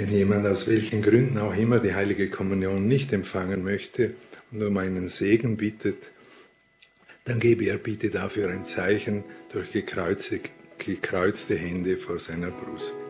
Wenn jemand aus welchen Gründen auch immer die heilige Kommunion nicht empfangen möchte und um einen Segen bittet, dann gebe er bitte dafür ein Zeichen durch gekreuzte Hände vor seiner Brust.